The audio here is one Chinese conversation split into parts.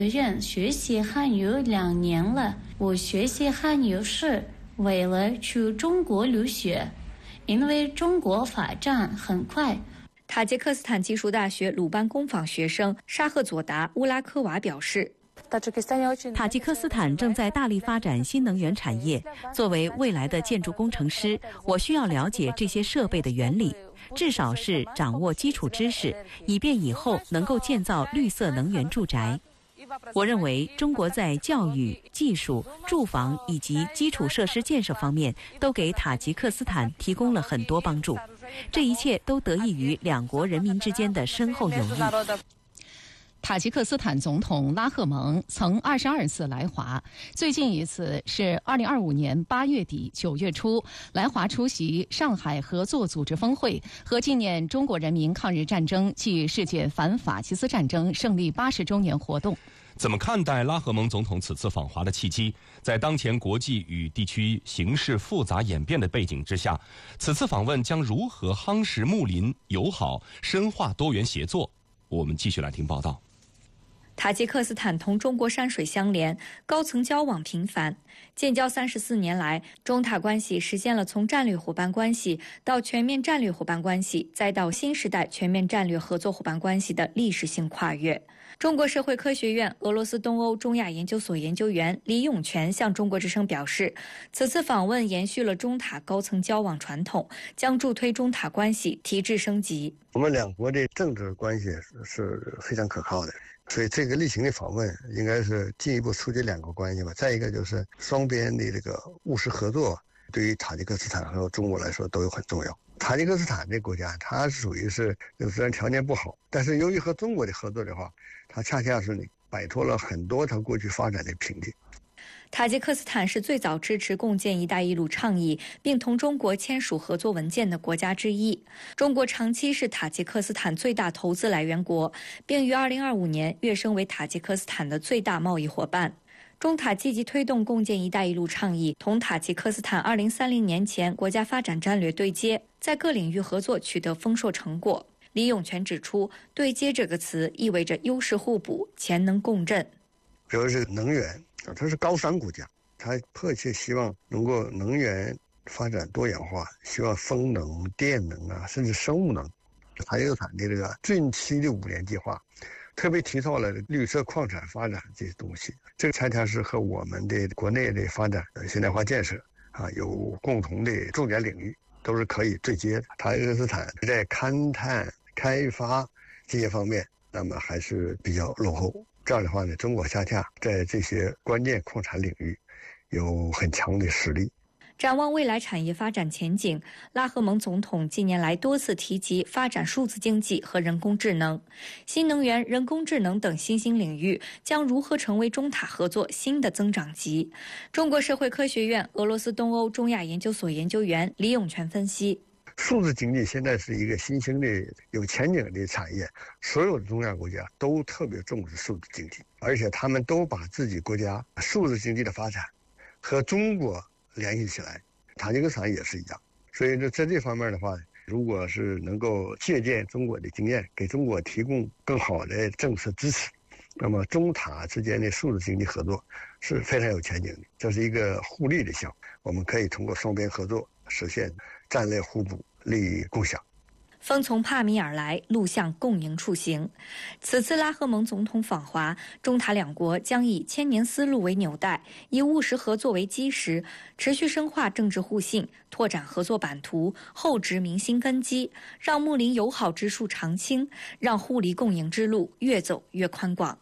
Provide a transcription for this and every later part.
院学习汉语2年了，我学习汉语是为了去中国留学，因为中国发展很快。 塔吉克斯坦技术大学鲁班工坊学生沙赫佐达乌拉科娃表示， 塔吉克斯坦正在大力发展新能源产业。作为未来的建筑工程师，我需要了解这些设备的原理，至少是掌握基础知识，以便以后能够建造绿色能源住宅。我认为中国在教育、技术、住房以及基础设施建设方面都给塔吉克斯坦提供了很多帮助，这一切都得益于两国人民之间的深厚友谊。 塔吉克斯坦总统拉赫蒙曾22次来华，最近一次是2025年8月底9月初来华出席上海合作组织峰会和纪念中国人民抗日战争暨世界反法西斯战争胜利80周年活动。 怎么看待拉赫蒙总统此次访华的契机？在当前国际与地区形势复杂演变的背景之下，此次访问将如何夯实睦邻友好，深化多元协作？我们继续来听报道。 塔吉克斯坦同中国山水相连，高层交往频繁。建交34年来，中塔关系实现了从战略伙伴关系到全面战略伙伴关系，再到新时代全面战略合作伙伴关系的历史性跨越。中国社会科学院俄罗斯东欧中亚研究所研究员李永全向中国之声表示，此次访问延续了中塔高层交往传统，将助推中塔关系提质升级。 我们两国的政治关系是非常可靠的，所以这个例行的访问应该是进一步促进两国关系吧。再一个就是双边的这个务实合作，对于塔吉克斯坦和中国来说都有很重要。塔吉克斯坦这国家，它属于是虽然条件不好，但是由于和中国的合作的话，它恰恰是摆脱了很多它过去发展的瓶颈。 塔吉克斯坦是最早支持共建“一带一路”倡议，并同中国签署合作文件的国家之一。中国长期是塔吉克斯坦最大投资来源国，并于2025年跃升为塔吉克斯坦的最大贸易伙伴。中塔积极推动共建“一带一路”倡议，同塔吉克斯坦2030年前国家发展战略对接，在各领域合作取得丰硕成果。李永全指出，对接这个词意味着优势互补、潜能共振。 比如是能源，它是高山国家，它迫切希望能够能源发展多元化，希望风能、电能啊，甚至生物能。塔吉克斯坦的这个近期的5年计划，特别提到了绿色矿产发展这些东西，这个恰恰是和我们的国内的发展现代化建设有共同的重点领域，都是可以对接的。塔吉克斯坦在勘探、开发这些方面，那么还是比较落后。这样的话呢，中国恰恰在这些关键矿产领域有很强的实力。 展望未来产业发展前景，拉赫蒙总统近年来多次提及发展数字经济和人工智能、新能源、人工智能等新兴领域将如何成为中塔合作新的增长极。中国社会科学院俄罗斯东欧中亚研究所研究员李永全分析， 数字经济现在是一个新兴的有前景的产业，所有的中亚国家都特别重视数字经济，而且他们都把自己国家数字经济的发展和中国联系起来，塔吉克斯坦也是一样。所以在这方面的话，如果是能够借鉴中国的经验，给中国提供更好的政策支持，那么中塔之间的数字经济合作是非常有前景的。这是一个互利的项目，我们可以通过双边合作实现战略互补、利益共享。 风从帕米尔来，路向共赢处行。此次拉赫蒙总统访华，中塔两国将以千年思路为纽带，以务实合作为基石，持续深化政治互信，拓展合作版图，厚植民心根基，让睦邻友好之树常青，让互利共赢之路越走越宽广。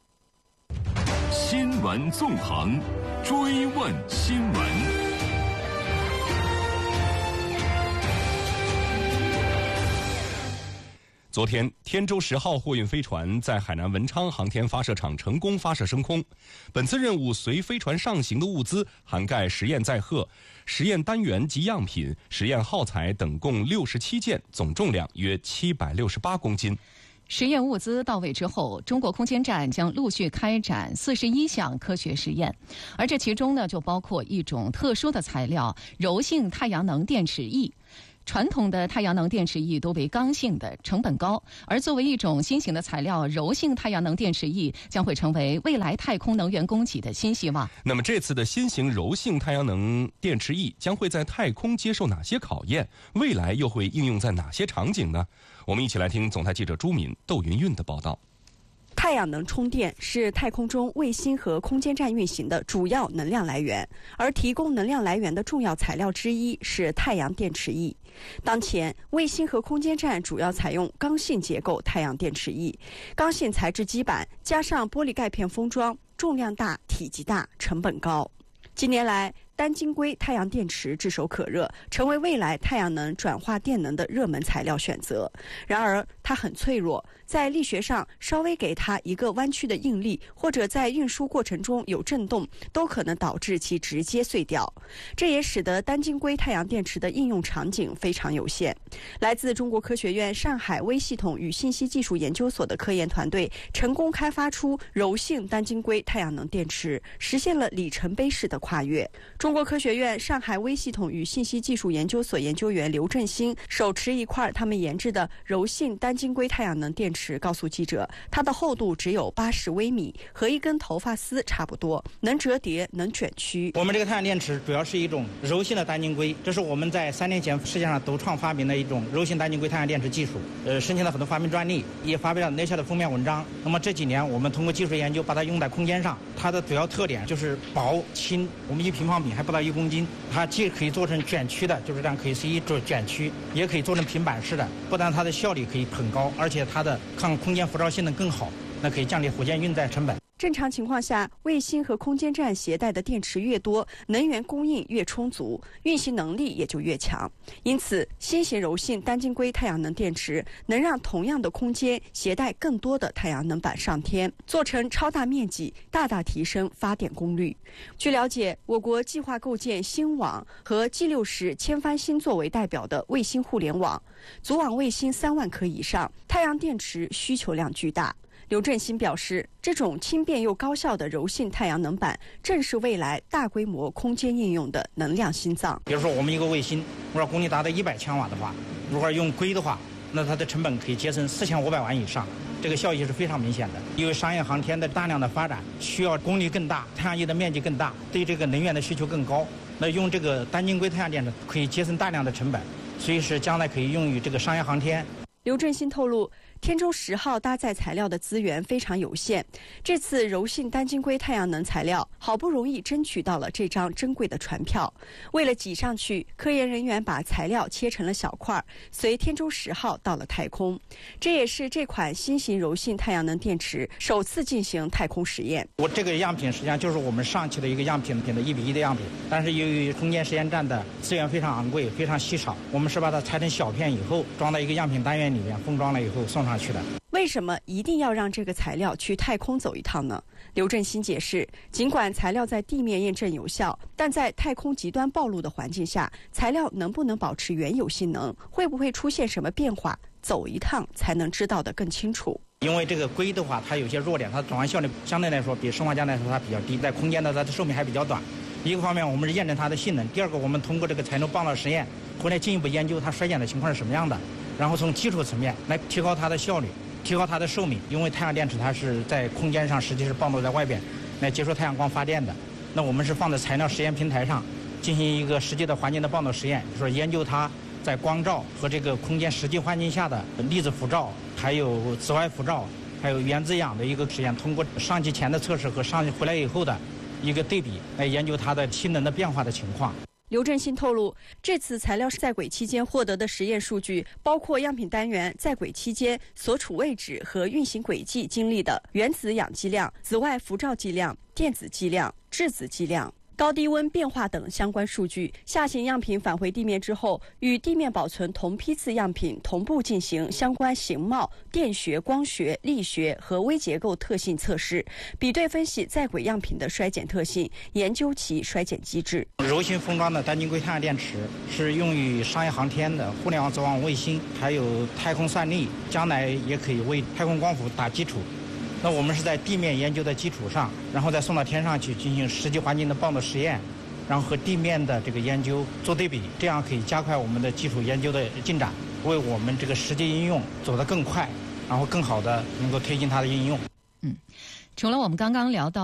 新闻纵横，追问新闻。 昨天，天舟10号货运飞船在海南文昌航天发射场成功发射升空。本次任务随飞船上行的物资涵盖实验载荷、实验单元及样品、实验耗材等共67件，总重量约768公斤。 实验物资到位之后，中国空间站将陆续开展41项科学实验，而这其中呢，就包括一种特殊的材料——柔性太阳能电池翼。 传统的太阳能电池液多为刚性的，成本高，而作为一种新型的材料，柔性太阳能电池液将会成为未来太空能源供给的新希望。 那么这次的新型柔性太阳能电池液将会在太空接受哪些考验？未来又会应用在哪些场景呢？我们一起来听总台记者朱敏、窦云韵的报道。 太阳能充电是太空中卫星和空间站运行的主要能量来源，而提供能量来源的重要材料之一是太阳电池液。当前，卫星和空间站主要采用刚性结构太阳电池液，刚性材质基板加上玻璃钙片封装，重量大、体积大、成本高。近年来，单晶硅太阳电池炙手可热，成为未来太阳能转化电能的热门材料选择。然而，它很脆弱，在力学上稍微给它一个弯曲的应力，或者在运输过程中有震动，都可能导致其直接碎掉。这也使得单晶硅太阳电池的应用场景非常有限。来自中国科学院上海微系统与信息技术研究所的科研团队成功开发出柔性单晶硅太阳能电池，实现了里程碑式的跨越。中国科学院上海微系统与信息技术研究所研究员刘振兴手持一块他们研制的柔性单晶硅太阳能电池，告诉记者，它的厚度只有80微米，和一根头发丝差不多，能折叠，能卷曲。 我们这个太阳电池主要是一种柔性的单晶硅，这是我们在3年前世界上独创发明的一种柔性单晶硅太阳电池技术，申请了很多发明专利，也发表了 Nature 的封面文章。那么这几年我们通过技术研究把它用在空间上，它的主要特点就是薄轻，我们1平方米还不到1公斤，它既可以做成卷曲的，就是这样可以随意做卷曲，也可以做成平板式的。不但它的效率可以很高，而且它的抗空间辐照性能更好，那可以降低火箭运载成本。 正常情况下，卫星和空间站携带的电池越多，能源供应越充足，运行能力也就越强。因此，新型柔性单晶硅太阳能电池能让同样的空间携带更多的太阳能板上天，做成超大面积，大大提升发电功率。据了解，我国计划构建星网和 G60千帆星作为代表的卫星互联网，组网卫星3万颗以上，太阳电池需求量巨大。刘振兴表示，这种轻便又高效的柔性太阳能板正是未来大规模空间应用的能量心脏。 比如说我们一个卫星，如果功率达到100千瓦的话，如果用硅的话，那它的成本可以节省4500万以上，这个效益是非常明显的。因为商业航天的大量的发展需要功率更大，太阳液的面积更大，对这个能源的需求更高，那用这个单晶硅太阳电池可以节省大量的成本，所以是将来可以用于这个商业航天。 刘振兴透露，天舟10号搭载材料的资源非常有限，这次柔性单晶硅太阳能材料好不容易争取到了这张珍贵的船票。为了挤上去，科研人员把材料切成了小块，随天舟10号到了太空。这也是这款新型柔性太阳能电池首次进行太空实验。 我这个样品实际上就是我们上期的一个样品的1:1的样品，但是由于空间实验站的资源非常昂贵，非常稀少，我们是把它拆成小片以后，装到一个样品单元里面，封装了以后送上去的。 为什么一定要让这个材料去太空走一趟呢？刘振兴解释，尽管材料在地面验证有效，但在太空极端暴露的环境下，材料能不能保持原有性能，会不会出现什么变化，走一趟才能知道得更清楚。 因为这个硅的话，它有些弱点，它转换效率相对来说比生化镓来说它比较低，在空间的它的寿命还比较短。一个方面我们是验证它的性能，第二个我们通过这个材料棒道实验回来进一步研究它衰减的情况是什么样的，然后从基础层面来提高它的效率，提高它的寿命。因为太阳电池它是在空间上实际是暴露在外边来接受太阳光发电的，那我们是放在材料实验平台上进行一个实际的环境的棒道实验，就是说研究它在光照和这个空间实际环境下的粒子辐照，还有紫外辐照，还有原子氧的一个实验，通过上机前的测试和上机回来以后的一个对比，来研究它的性能的变化的情况。 刘振兴透露，这次材料在轨期间获得的实验数据包括样品单元在轨期间所处位置和运行轨迹经历的原子氧剂量、紫外辐照剂量、电子剂量、质子剂量、高低温变化等相关数据。下行样品返回地面之后，与地面保存同批次样品同步进行相关形貌、电学、光学、力学和微结构特性测试，比对分析在轨样品的衰减特性，研究其衰减机制。 柔性封装的单晶硅太阳电池是用于商业航天的、互联网组网卫星，还有太空算力，将来也可以为太空光伏打基础。那我们是在地面研究的基础上，然后再送到天上去进行实际环境的棒道实验， 然后和地面的这个研究做对比，这样可以加快我们的基础研究的进展，为我们这个实际应用走得更快，然后更好的能够推进它的应用。 除了我们刚刚聊到